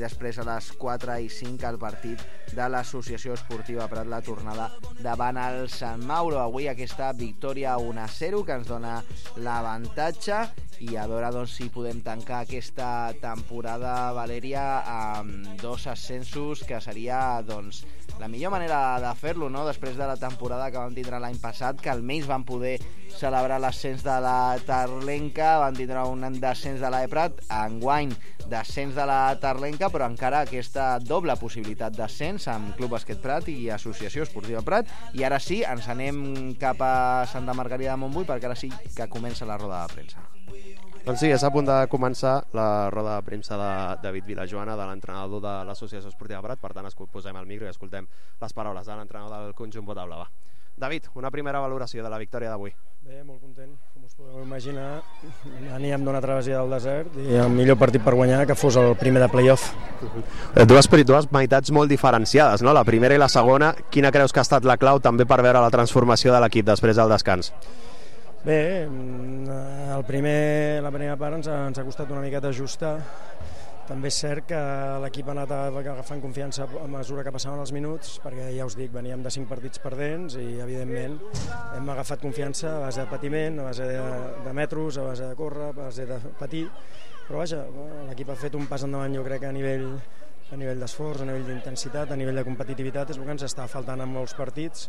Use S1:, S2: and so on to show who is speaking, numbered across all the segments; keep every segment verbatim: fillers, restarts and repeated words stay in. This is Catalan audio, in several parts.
S1: després a les quatre i cinc el partit de l'Associació Esportiva Prat, la tornada davant el Sant Mauro. Avui aquesta victòria un a zero que ens dona l'avantatge i a veure doncs, si podem tancar aquesta temporada, Valèria, amb dos ascensos, que seria doncs, la millor manera de fer-lo, no? Després de la temporada que vam tindre l'any passat, que almenys vam poder celebrar l'ascens de la Tarlenca, vam tindre un descens de l'A E Prat, enguany descens de la Tarlenca, però encara aquesta doble possibilitat d'ascens amb Club Bàsquet Prat i Associació Esportiva Prat. I ara sí, ens anem cap a Santa Margarida de Montbui, perquè ara sí que comença la roda de premsa.
S2: Doncs sí, és a punt de començar la roda de premsa de David Vilajoana, de l'entrenador de l'Associació Esportiva Prat. Per tant, posem el micro i escoltem les paraules de l'entrenador del conjunt Bota Blava. David, una primera valoració de la victòria d'avui.
S3: Bé, molt content. Com us podeu imaginar, veníem d'una travessia del desert i el millor partit per guanyar que fos el primer de playoff.
S2: Dues, dues meitats molt diferenciades, no? La primera i la segona. Quina creus que ha estat la clau també per veure la transformació de l'equip després del descans?
S3: Bé, el primer, la primera part ens ha, ens ha costat una miqueta ajustar. També és cert que l'equip ha anat agafant confiança a mesura que passaven els minuts, perquè ja us dic, veníem de cinc partits perdents i evidentment hem agafat confiança a base de patiment, a base de, de metros, a base de córrer, a base de patir. Però vaja, l'equip ha fet un pas endavant, jo crec que a nivell, a nivell d'esforç, a nivell d'intensitat, a nivell de competitivitat, és el que ens està faltant en molts partits.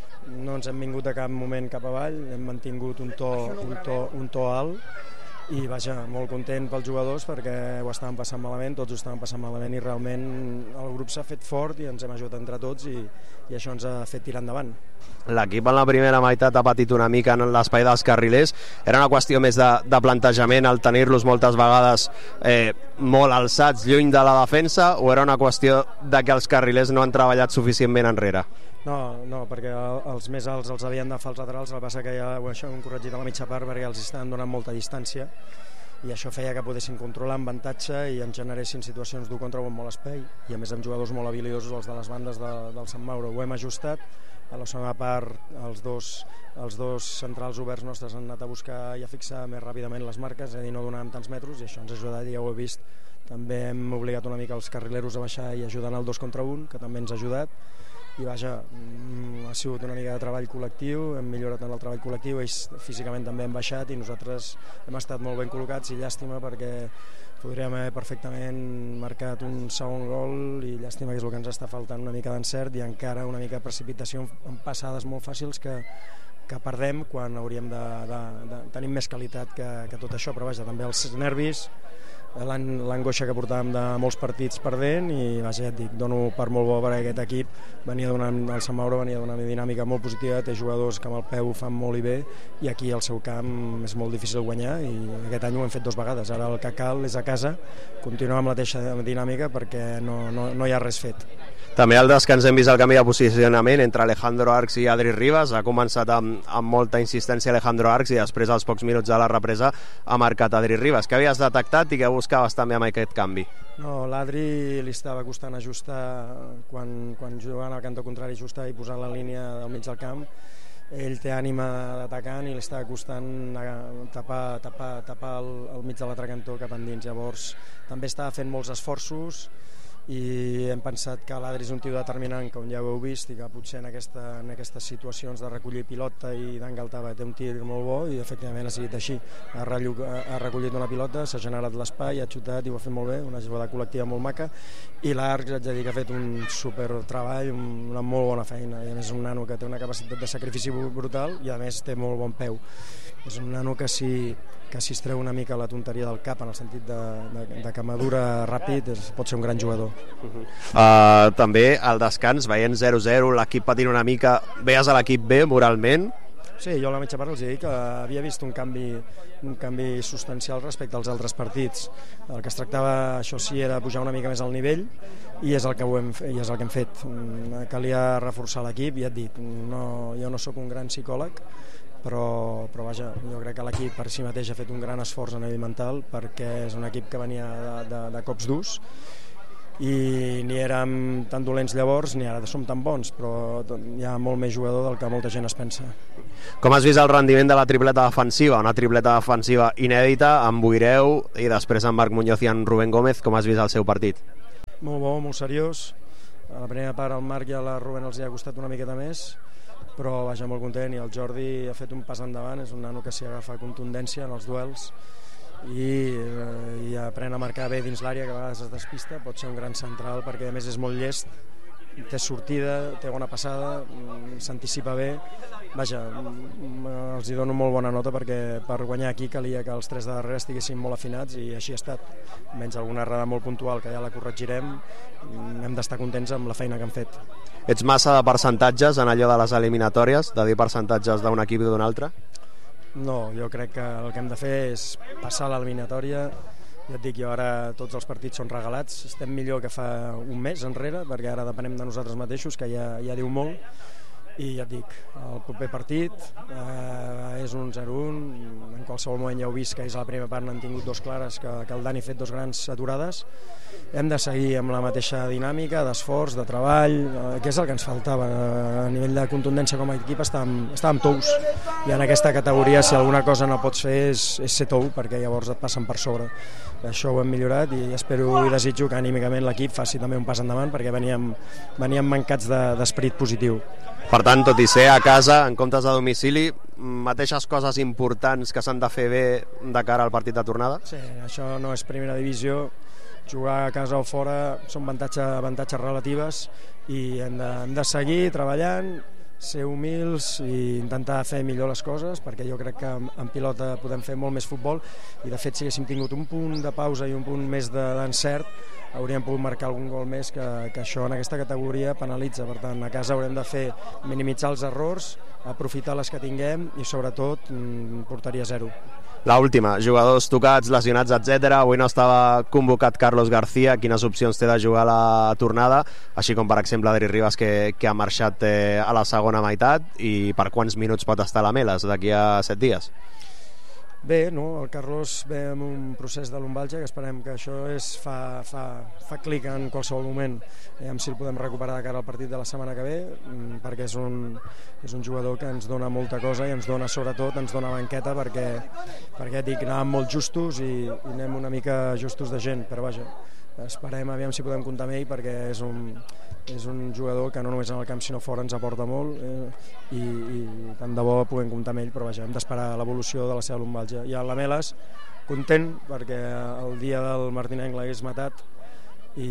S3: No ens hem vingut a cap moment cap avall, hem mantingut un to, un to, un to alt i vaja, molt content pels jugadors perquè ho estaven passant malament, tots ho estaven passant malament i realment el grup s'ha fet fort i ens hem ajudat entre tots i, i això ens ha fet tirar endavant.
S2: L'equip en la primera meitat ha patit una mica en l'espai dels carrilers. Era una qüestió més de, de plantejament al tenir-los moltes vegades eh, molt alçats lluny de la defensa, o era una qüestió de que els carrilers no han treballat suficientment enrere?
S3: No, no, perquè els més alts els havien de fer els laterals, el que passa que ja això ho hem corregit a la mitja part perquè els estaven donant molta distància i això feia que poguessin controlar amb avantatge i ens generessin situacions d'un contra un amb molt espai i a més amb jugadors molt habilidosos els de les bandes de, del Sant Mauro. Ho hem ajustat, a la segona part els dos, els dos centrals oberts nostres han anat a buscar i a fixar més ràpidament les marques, és a dir, no donàvem tants metres i això ens ha ajudat i ja ho he vist. També hem obligat una mica els carrileros a baixar i ajudant al dos contra un, que també ens ha ajudat. I vaja, ha sigut una mica de treball col·lectiu, hem millorat en el treball col·lectiu, ells físicament també han baixat i nosaltres hem estat molt ben col·locats i llàstima perquè podríem haver perfectament marcat un segon gol i llàstima que és el que ens està faltant, una mica d'encert i encara una mica de precipitació en passades molt fàcils que, que perdem quan hauríem de, de, de tenir més qualitat que, que tot això, però vaja, també els nervis, l'angoixa que portàvem de molts partits perdent i vaja, ja et dic, dono per molt bo perquè aquest equip venia donant, el Sant Mauro venia d'una dinàmica molt positiva, té jugadors que amb el peu ho fan molt i bé i aquí al seu camp és molt difícil guanyar i aquest any ho hem fet dues vegades, ara el que cal és a casa continuar amb la mateixa dinàmica perquè no, no, no hi ha res fet.
S2: També al descans hem vist el canvi de posicionament entre Alejandro Arcs i Adri Ribas. Ha començat amb, amb molta insistència Alejandro Arcs i després, als pocs minuts de la represa, ha marcat Adri Ribas. Què havies detectat i què buscaves també amb aquest canvi?
S3: No, l'Adri li estava costant ajustar quan, quan jugant al cantó contrari, ajustar i posar la línia del mig del camp. Ell té ànima d'atacant i li està costant tapar, tapar, tapar el, el mig de l'altre cantó cap endins. Llavors també estava fent molts esforços i hem pensat que l'Adri és un tio determinant, com ja ho heu vist, i que potser en, aquesta, en aquestes situacions de recollir pilota i d'engaltar té un tir molt bo i efectivament ha sigut així. Ha, rellu, ha recollit una pilota, s'ha generat l'espai, ha xutat i ho ha fet molt bé, una jugada col·lectiva molt maca i l'Arc, haig de dir que ha fet un super treball, una molt bona feina i a més és un nano que té una capacitat de sacrifici brutal i a més té molt bon peu. És un nano que si, que si es treu una mica la tonteria del cap en el sentit de, de, de que madura ràpid és, pot ser un gran jugador.
S2: Uh-huh. uh, també al descans veient zero zero, l'equip patint una mica, veies a l'equip bé moralment?
S3: Sí, jo a la mitja part els he dit que havia vist un canvi, un canvi substancial respecte als altres partits. El que es tractava, això sí, era pujar una mica més al nivell i és el que, ho hem, i és el que hem fet. Calia reforçar l'equip, ja et dic, no, jo no sóc un gran psicòleg, però, però vaja, jo crec que l'equip per si mateix ha fet un gran esforç a nivell mental perquè és un equip que venia de, de, de cops durs i ni érem tan dolents llavors ni ara som tan bons, però hi ha molt més jugador del que molta gent es pensa.
S2: Com has vist el rendiment de la tripleta defensiva? Una tripleta defensiva inèdita amb Buireu i després amb Marc Muñoz i en Rubén Gómez. Com has vist el seu partit?
S3: molt bo, molt seriós. A la primera part el Marc i a la Rubén els hi ha costat una miqueta més, però vaja, molt content, i el Jordi ha fet un pas endavant, és un nano que s'hi agafa contundència en els duels i, eh, i aprèn a marcar bé dins l'àrea, que a vegades es despista, pot ser un gran central perquè a més és molt llest, té sortida, té bona passada, s'anticipa bé, vaja, els hi dono molt bona nota perquè per guanyar aquí calia que els tres de darrere estiguessin molt afinats i així ha estat, menys alguna errada molt puntual que ja la corregirem, hem d'estar contents amb la feina que han fet.
S2: Ets massa de percentatges en allò de les eliminatòries, de dir percentatges d'un equip i d'un altre?
S3: No, jo crec que el que hem de fer és passar l'eliminatòria. Ja et dic, jo ara tots els partits són regalats, estem millor que fa un mes enrere, perquè ara depenem de nosaltres mateixos, que ja, ja diu molt, i ja et dic, el proper partit eh, és un zero un, en qualsevol moment ja heu vist que és a la primera part n'han tingut dos clares, que, que el Dani ha fet dos grans aturades, hem de seguir amb la mateixa dinàmica d'esforç, de treball, eh, que és el que ens faltava, a nivell de contundència com a equip estàvem, estàvem tous, i en aquesta categoria si alguna cosa no pots fer és, és ser tou, perquè llavors et passen per sobre. Això ho hem millorat i espero i desitjo que anímicament l'equip faci també un pas endavant, perquè veníem, veníem mancats d'esperit positiu.
S2: Per tant, tot i ser a casa, en comptes de domicili, mateixes coses importants que s'han de fer bé de cara al partit de tornada?
S3: Sí, això no és primera divisió, jugar a casa o fora són avantatge, avantatges relatives i hem de, hem de seguir treballant, ser humils i intentar fer millor les coses, perquè jo crec que en pilota podem fer molt més futbol i de fet si haguéssim tingut un punt de pausa i un punt més d'encert hauríem pogut marcar algun gol més, que, que això en aquesta categoria penalitza. Per tant, a casa haurem de fer minimitzar els errors, aprofitar les que tinguem i sobretot porteria zero.
S2: La última, jugadors tocats, lesionats, etcètera. Avui no estava convocat Carlos García. Quines opcions té de jugar a la tornada? Així com, per exemple, Adri Ribas, que, que ha marxat eh, a la segona meitat. I per quants minuts pot estar a la Meles d'aquí a set dies?
S3: Bé, no? El Carlos ve amb un procés de lumbalgia que esperem que això és, fa, fa, fa clic en qualsevol moment. Veiem si el podem recuperar de cara al partit de la setmana que ve, perquè és un, és un jugador que ens dona molta cosa i ens dona sobretot, ens dona banqueta perquè, perquè dic, anàvem molt justos i, i anem una mica justos de gent, però vaja, esperem, aviam si podem comptar amb ell perquè és un, és un jugador que no només en el camp sinó fora ens aporta molt eh, i, i tant de bo puguem comptar amb ell, però vaja, hem d'esperar l'evolució de la seva lumbalgia. I el Lameles, content perquè el dia del Martinenc l'hagués matat i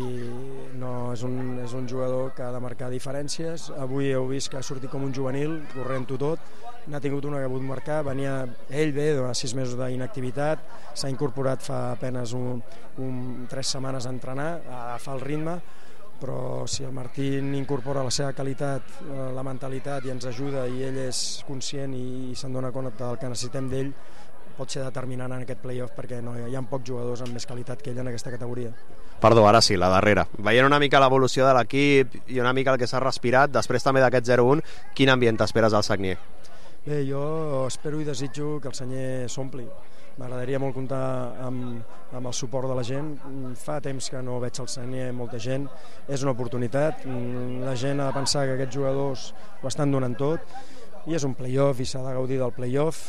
S3: no, és, un, és un jugador que ha de marcar diferències. Avui heu vist que ha sortit com un juvenil, corrent-ho tot, n'ha tingut una que ha pogut marcar, venia ell bé, de sis mesos d'inactivitat, s'ha incorporat fa apenes un, un, tres setmanes a entrenar, a agafar el ritme, però si el Martín incorpora la seva qualitat, la mentalitat i ens ajuda i ell és conscient i, i se'n dona compte del que necessitem d'ell, pot ser determinant en aquest play-off perquè no, hi ha pocs jugadors amb més qualitat que ell en aquesta categoria.
S2: Perdó, ara sí, la darrera. Veient una mica l'evolució de l'equip i una mica el que s'ha respirat, després també d'aquest zero un, quin ambient t'esperes al Sagnier?
S3: Bé, jo espero i desitjo que el Sagnier s'ompli. M'agradaria molt comptar amb, amb el suport de la gent. Fa temps que no veig al Sagnier molta gent. És una oportunitat. La gent ha de pensar que aquests jugadors ho estan donant tot i és un play-off i s'ha de gaudir del play-off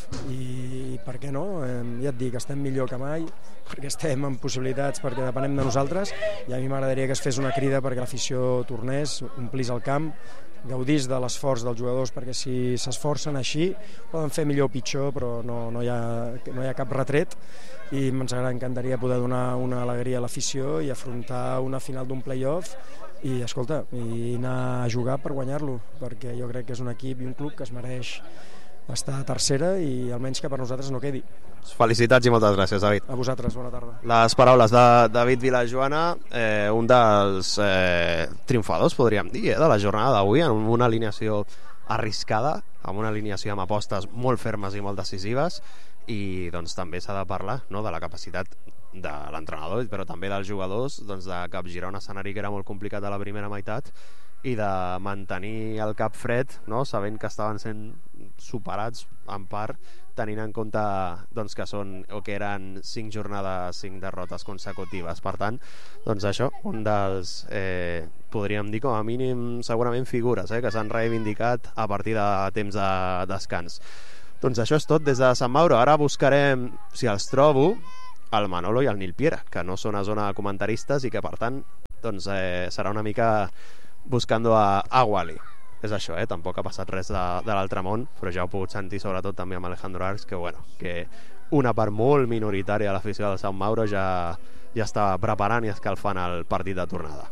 S3: i per què no? Ja et dic, estem millor que mai perquè estem en possibilitats, perquè depenem de nosaltres i a mi m'agradaria que es fes una crida perquè l'afició tornés, omplís el camp, gaudís de l'esforç dels jugadors perquè si s'esforcen així poden fer millor o pitjor però no, no, hi ha, no hi ha cap retret i ens encantaria poder donar una alegria a l'afició i afrontar una final d'un play-off i escolta, i anar a jugar per guanyar-lo, perquè jo crec que és un equip i un club que es mereix estar a tercera i almenys que per nosaltres no quedi.
S2: Felicitats i moltes gràcies, David.
S3: A vosaltres, bona tarda.
S2: Les paraules de David Vilajoana, eh, un dels eh, triomfadors, podríem dir, eh, de la jornada d'avui, amb una alineació arriscada, amb una alineació amb apostes molt fermes i molt decisives, i doncs també s'ha de parlar, no?, de la capacitat de l'entrenador però també dels jugadors doncs, de capgirar un escenari que era molt complicat a la primera meitat i de mantenir el cap fred, no?, sabent que estaven sent superats en part, tenint en compte doncs, que són o que eren cinc jornades, cinc derrotes consecutives. Per tant, doncs això, un dels eh, podríem dir com a mínim segurament figures eh, que s'han reivindicat a partir de temps de descans. Doncs això és tot des de Sant Mauro. Ara buscarem, si els trobo, el Manolo i el Nil Piera, que no són a zona de comentaristes i que per tant doncs eh, serà una mica buscando a, a Wally. És això, eh? Tampoc ha passat res de, de l'altre món, però ja ho he pogut sentir sobretot també amb Alejandro Arcs, que bueno, que una part molt minoritària de l'afició del Sant Mauro ja, ja està preparant i escalfant el partit de tornada.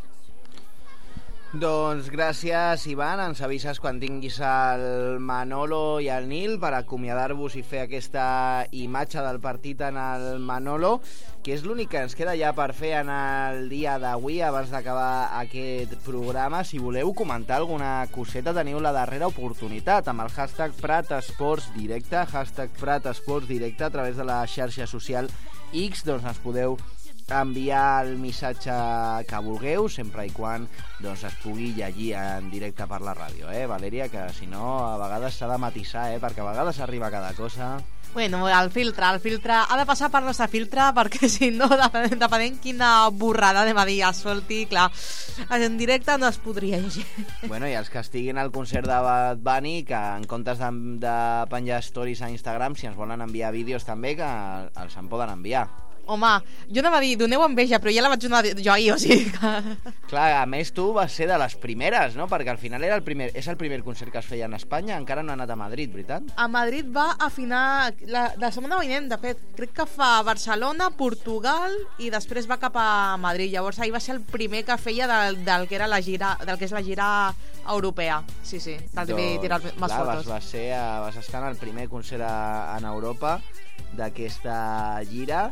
S1: Doncs gràcies, Ivan. Ens avises quan tinguis el Manolo i el Nil per acomiadar-vos i fer aquesta imatge del partit en el Manolo, que és l'únic que ens queda ja per fer en el dia d'avui abans d'acabar aquest programa. Si voleu comentar alguna coseta, teniu la darrera oportunitat amb el hashtag Prat Esports Directe, hashtag Prat Esports Directe a través de la xarxa social X, doncs ens podeu enviar el missatge que vulgueu, sempre i quan doncs, es pugui llegir en directe per la ràdio, eh, Valèria? Que si no, a vegades s'ha de matisar, eh, perquè a vegades arriba cada cosa.
S4: Bueno, el filtre, el filtre ha de passar per nostre filtre, perquè si no, depenent, depenent quina borrada de dir es solti, clar, en directe no es podria llegir.
S1: Bueno, i els que estiguin al concert de Bad Bunny, que en comptes de, de penjar stories a Instagram, si ens volen enviar vídeos també, que els en poden enviar.
S4: Home, jo anava a dir, doneu enveja, però ja la vaig donar jo ahir, o sigui que...
S1: Clar, a més tu vas ser de les primeres, no? Perquè al final era el primer, és el primer concert que es feia en Espanya, encara no ha anat a Madrid, veritat?
S4: A Madrid va afinar la, la setmana vinent, de fet, crec que fa Barcelona, Portugal i després va cap a Madrid. Llavors ahir va ser el primer que feia del, del que era la gira, del que és la gira europea. Sí, sí, del que doncs, tirar més
S1: clar,
S4: fotos.
S1: Vas, vas, ser, vas estar en el primer concert a, en Europa d'aquesta gira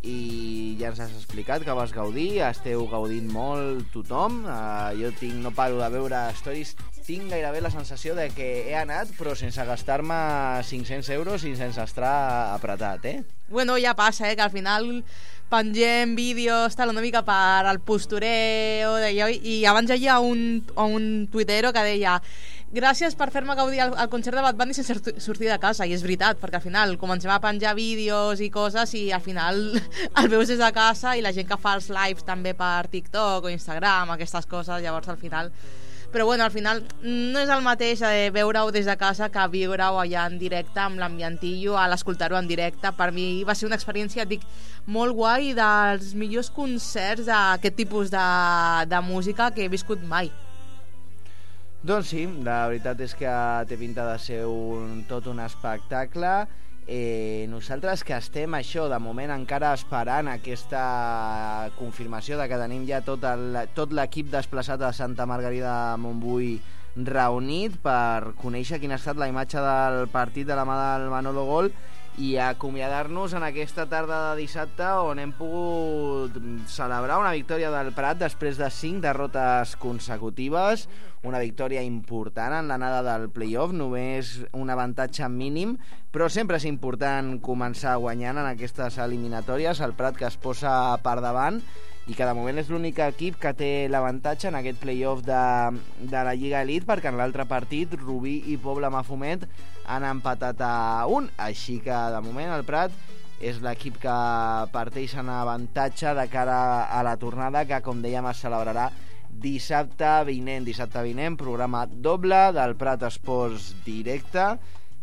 S1: i ja ens has explicat que vas gaudir, esteu gaudint molt tothom. Uh, jo tinc, no paro de veure stories, tinc gairebé la sensació de que he anat però sense gastar-me cinc-cents euros i sense estar apretat, eh?
S4: Bueno, ja passa, eh, que al final pengem vídeos tal, una mica per al postureo d'allò, i abans hi ha un, un tuitero que deia gràcies per fer-me gaudir al, al concert de Bad Bunny sense sortir de casa, i és veritat, perquè al final comencem a penjar vídeos i coses i al final el veus des de casa, i la gent que fa els lives també per TikTok o Instagram, aquestes coses, llavors al final... Però bueno, al final no és el mateix de veure-ho des de casa que viure-ho allà en directe amb l'ambientillo, a l'escoltar-ho en directe. Per mi va ser una experiència, dic, molt guai, dels millors concerts d'aquest tipus de, de música que he viscut mai.
S1: Doncs sí, la veritat és que té pinta de ser un, tot un espectacle. Eh, nosaltres que estem això, de moment encara esperant aquesta confirmació de que tenim ja tot, el, tot l'equip desplaçat a Santa Margarida de Montbui reunit per conèixer quina ha estat la imatge del partit de la mà del Manolo Gol i acomiadar-nos en aquesta tarda de dissabte on hem pogut celebrar una victòria del Prat després de cinc derrotes consecutives, una victòria important en l'anada del play-off, només un avantatge mínim, però sempre és important començar guanyant en aquestes eliminatòries. El Prat que es posa per davant i que de moment és l'únic equip que té l'avantatge en aquest play-off de, de la Lliga Elite, perquè en l'altre partit Rubí i Pobla Mafumet han empatat a un, així que de moment el Prat és l'equip que parteix en avantatge de cara a la tornada, que com dèiem es celebrarà dissabte vinent, dissabte vinent, programa doble del Prat Esports Directe.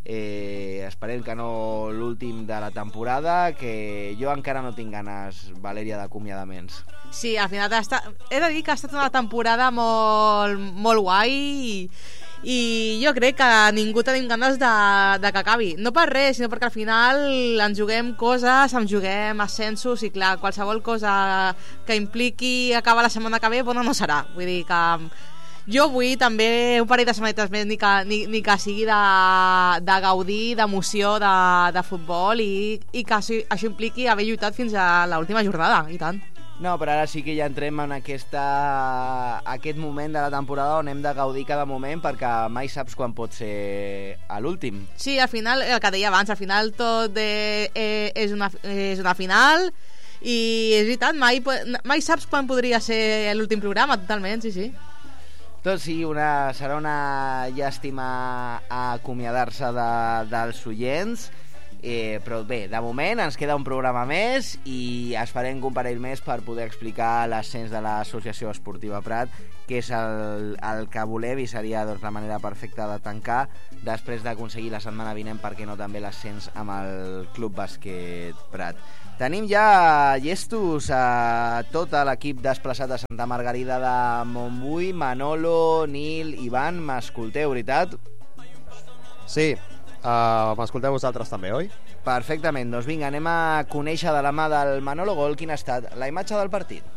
S1: Eh, esperem que no l'últim de la temporada, que jo encara no tinc ganes, Valèria, d'acomiadaments.
S4: Sí, al final ha estat, he de dir que ha estat una temporada molt, molt guai i, i jo crec que ningú tenim ganes de, de que acabi. No per res, sinó perquè al final ens juguem coses, ens juguem ascensos i clar, qualsevol cosa que impliqui acabar la setmana que ve, bona no serà. Vull dir que jo vull també un parell de setmanetes més, ni que, ni, ni que sigui de, de gaudir, d'emoció de, de futbol i, i que això, això impliqui haver lluitat fins a l'última jornada, i tant.
S1: No, però ara sí que ja entrem en aquesta, aquest moment de la temporada on hem de gaudir cada moment, perquè mai saps quan pot ser a l'últim.
S4: Sí, al final, el que deia abans, al final tot de, eh, és, una, és una final i és veritat, mai, mai saps quan podria ser l'últim programa, totalment, sí, sí.
S1: Doncs sí, una, serà una llàstima acomiadar-se de, dels oients. eh, però bé, de moment ens queda un programa més i esperem un parell més per poder explicar l'ascens de l'Associació Esportiva Prat, que és el, el que volem i seria doncs, la manera perfecta de tancar després d'aconseguir la setmana vinent, perquè no, també l'ascens amb el Club Bàsquet Prat. Tenim ja llestos a tot l'equip desplaçat a Santa Margarida de Montbui. Manolo, Nil, Ivan, m'escolteu, veritat?
S2: Sí, uh, m'escolteu vosaltres també, oi?
S1: Perfectament, doncs vinga, anem a conèixer de la mà del Manolo Gol quina ha estat la imatge del partit.